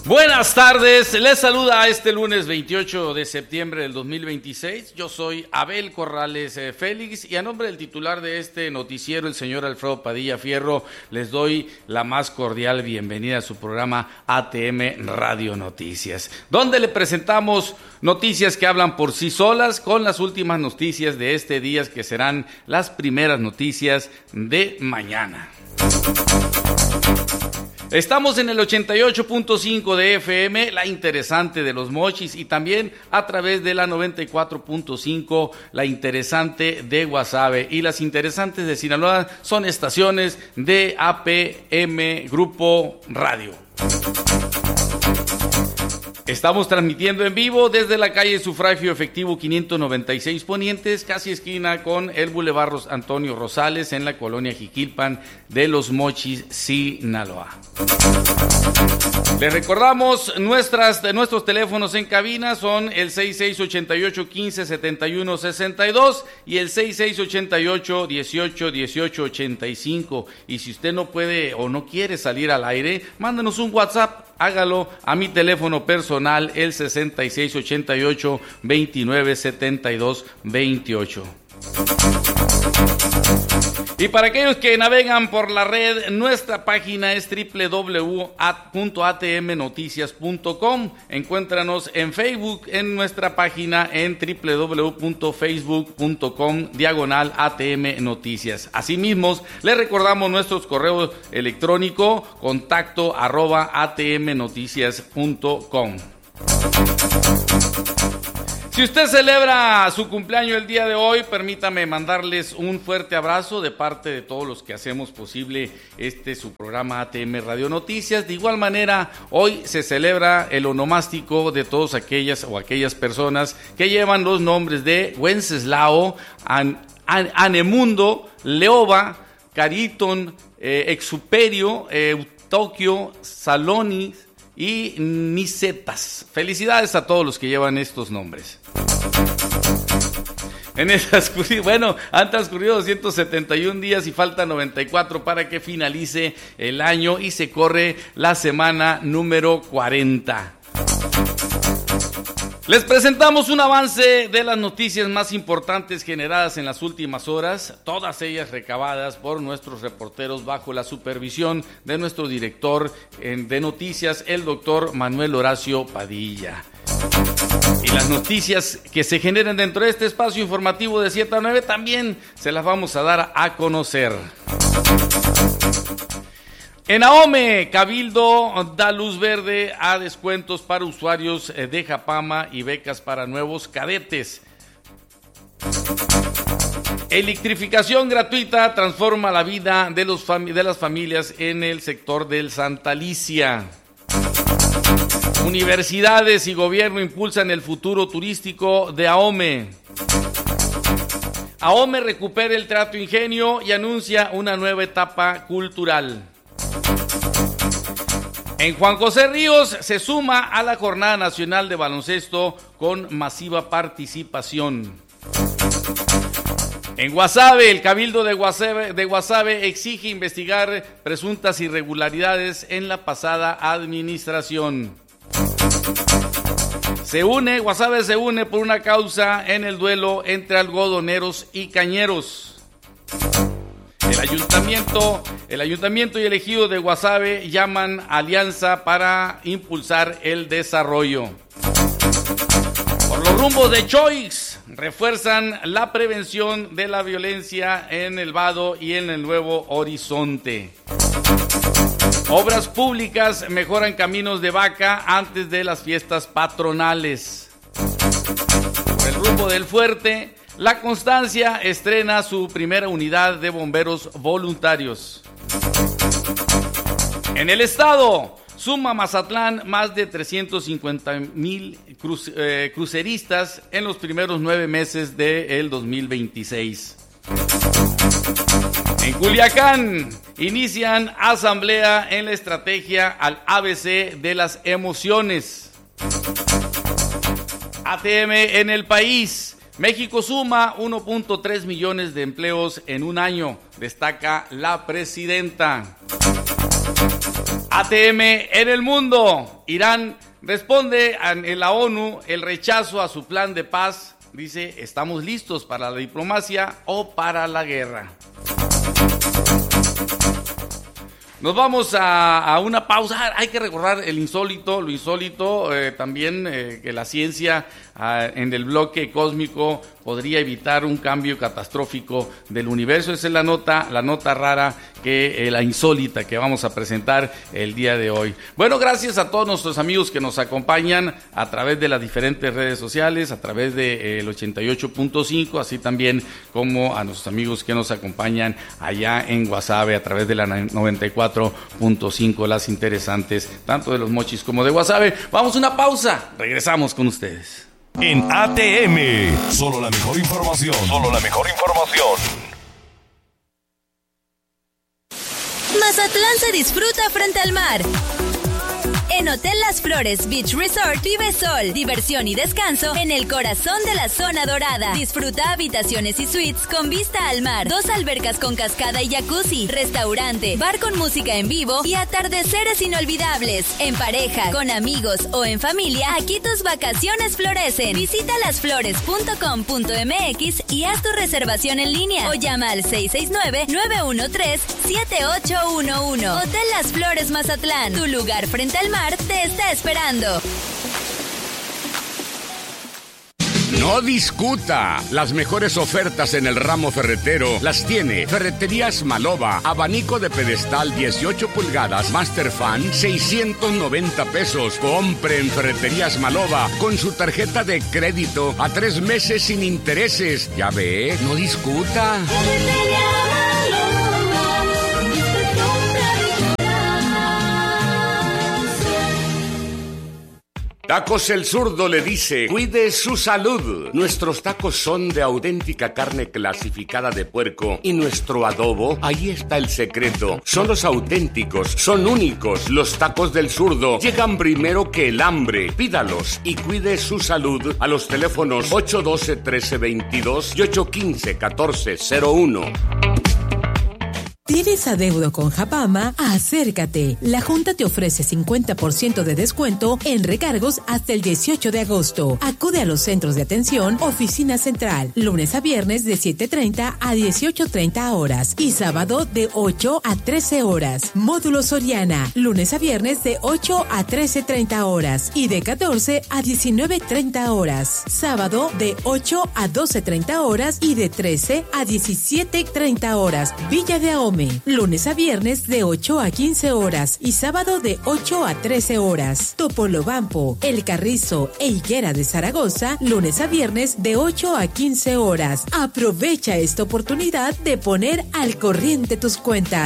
Buenas tardes, les saluda este lunes 28 de septiembre del 2026. Yo soy Abel Corrales Félix y a nombre del titular de este noticiero, el señor Alfredo Padilla Fierro, les doy la más cordial bienvenida a su programa ATM Radio Noticias, donde le presentamos noticias que hablan por sí solas con las últimas noticias de este día, que serán las primeras noticias de mañana. Estamos en el 88.5 de FM, la interesante de Los Mochis, y también a través de la 94.5, la interesante de Guasave. Y las interesantes de Sinaloa son estaciones de APM Grupo Radio. Estamos transmitiendo en vivo desde la calle Sufragio Efectivo 596 Ponientes, casi esquina con el Boulevard Antonio Rosales, en la colonia Jiquilpan de Los Mochis, Sinaloa. Les recordamos nuestros teléfonos en cabina son el 6688-1571-62 y el 6688-1818-85. Y si usted no puede o no quiere salir al aire, mándanos un WhatsApp. Hágalo a mi teléfono personal, el 6688-2972-28. Y para aquellos que navegan por la red, nuestra página es www.atmnoticias.com. Encuéntranos en Facebook, en nuestra página en www.facebook.com/ATM Noticias. Asimismo, les recordamos nuestros correos electrónicos, contacto@atmnoticias.com. Si usted celebra su cumpleaños el día de hoy, permítame mandarles un fuerte abrazo de parte de todos los que hacemos posible su programa ATM Radio Noticias. De igual manera, hoy se celebra el onomástico de todas aquellas personas que llevan los nombres de Wenceslao, Anemundo, Leoba, Cariton, Exuperio, Eutoquio, Salonis y Nicetas. Felicidades a todos los que llevan estos nombres. Han transcurrido 271 días y faltan 94 para que finalice el año y se corre la semana número 40. Les presentamos un avance de las noticias más importantes generadas en las últimas horas, todas ellas recabadas por nuestros reporteros bajo la supervisión de nuestro director de noticias, el doctor Manuel Horacio Padilla. Y las noticias que se generan dentro de este espacio informativo de 7 a 9 también se las vamos a dar a conocer. En Ahome, Cabildo da luz verde a descuentos para usuarios de Japama y becas para nuevos cadetes. Electrificación gratuita transforma la vida de las familias en el sector del Santa Alicia. Universidades y gobierno impulsan el futuro turístico de Ahome. Ahome recupera el Teatro Ingenio y anuncia una nueva etapa cultural. En Juan José Ríos se suma a la Jornada Nacional de Baloncesto con masiva participación. En Guasave, el Cabildo de Guasave exige investigar presuntas irregularidades en la pasada administración. Guasave se une por una causa en el duelo entre algodoneros y cañeros. El ayuntamiento y el ejido de Guasave llaman alianza para impulsar el desarrollo. Por los rumbos de Choix, refuerzan la prevención de la violencia en el Vado y en el Nuevo Horizonte. Obras públicas mejoran caminos de Vaca antes de las fiestas patronales. Por el rumbo del Fuerte, La Constancia estrena su primera unidad de bomberos voluntarios. En el estado, suma Mazatlán más de 350,000 cruceristas en los primeros 9 meses del 2026. En Culiacán, inician asamblea en la estrategia al ABC de las emociones. ATM en el país. México suma 1.3 millones de empleos en un año, destaca la presidenta. ATM en el mundo. Irán responde en la ONU el rechazo a su plan de paz. Dice, ¿estamos listos para la diplomacia o para la guerra? Nos vamos a una pausa. Hay que recordar lo insólito, también que la ciencia en el bloque cósmico podría evitar un cambio catastrófico del universo. Esa es la nota rara, la insólita que vamos a presentar el día de hoy. Bueno, gracias a todos nuestros amigos que nos acompañan a través de las diferentes redes sociales, a través del 88.5, así también como a nuestros amigos que nos acompañan allá en Guasave a través de la 94.5, las interesantes, tanto de Los Mochis como de Guasave. Vamos a una pausa, regresamos con ustedes. En ATM, solo la mejor información. Mazatlán se disfruta frente al mar. En Hotel Las Flores Beach Resort vive sol, diversión y descanso en el corazón de la zona dorada. Disfruta habitaciones y suites con vista al mar, 2 albercas con cascada y jacuzzi, restaurante, bar con música en vivo y atardeceres inolvidables. En pareja, con amigos o en familia, aquí tus vacaciones florecen. Visita lasflores.com.mx y haz tu reservación en línea o llama al 669-913-7811. Hotel Las Flores Mazatlán, tu lugar frente al mar te está esperando. No discuta. Las mejores ofertas en el ramo ferretero las tiene Ferreterías Maloba. Abanico de pedestal 18 pulgadas Master Fan, 690 pesos. Compre en Ferreterías Maloba con su tarjeta de crédito a 3 meses sin intereses. Ya ve, no discuta. Tacos El Zurdo le dice, cuide su salud. Nuestros tacos son de auténtica carne clasificada de puerco y nuestro adobo, ahí está el secreto. Son los auténticos, son únicos. Los tacos del Zurdo llegan primero que el hambre. Pídalos y cuide su salud a los teléfonos 812-1322 y 815-1401. ¿Tienes adeudo con Japama? Acércate. La Junta te ofrece 50% de descuento en recargos hasta el 18 de agosto. Acude a los centros de atención, oficina central, lunes a viernes de 7:30 a 18:30 horas y sábado de 8 a 13 horas. Módulo Soriana, lunes a viernes de 8 a 13:30 horas y de 14 a 19:30 horas. Sábado de 8 a 12:30 horas y de 13 a 17:30 horas. Villa de Ahome, lunes a viernes de 8 a 15 horas y sábado de 8 a 13 horas. Topolobampo, El Carrizo e Higuera de Zaragoza, lunes a viernes de 8 a 15 horas. Aprovecha esta oportunidad de poner al corriente tus cuentas.